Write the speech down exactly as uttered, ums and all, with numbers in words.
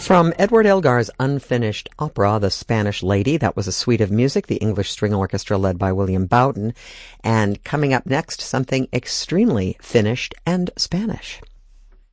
From Edward Elgar's unfinished opera, The Spanish Lady, that was a suite of music, the English String Orchestra led by William Bowden. And coming up next, something extremely finished and Spanish.